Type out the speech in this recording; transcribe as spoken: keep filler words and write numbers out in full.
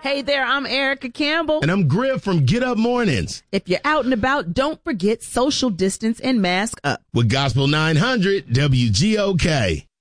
Hey there, I'm Erica Campbell. And I'm Griff from Get Up Mornings. If you're out and about, don't forget social distance and mask up. With Gospel nine hundred W G O K.